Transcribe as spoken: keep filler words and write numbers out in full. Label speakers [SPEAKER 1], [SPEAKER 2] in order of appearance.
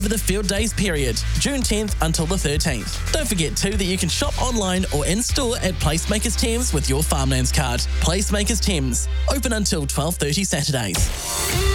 [SPEAKER 1] for the field days period, June tenth until the thirteenth. Don't forget too that you can shop online or in-store at Placemakers Thames with your Farmlands card. Placemakers Thames, open until twelve thirty Saturdays.